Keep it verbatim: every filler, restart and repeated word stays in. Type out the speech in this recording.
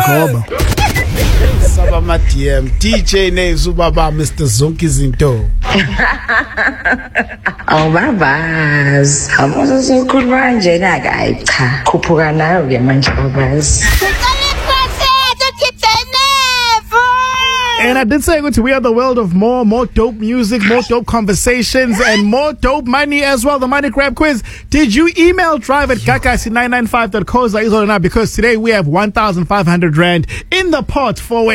Goba. Saba ma D M D J Names ubaba Mister Zonke Zinto. Oh babas, hamuzo sikhuluma nje na hayi cha khuphuka nayo ke manje babas. And I did say good to we are the world of more, more dope music, more dope conversations, and more dope money as well. The Money Grab Quiz. Did you email drive at kakasi nine nine five dot co dot za because today we have one thousand five hundred rand in the pot for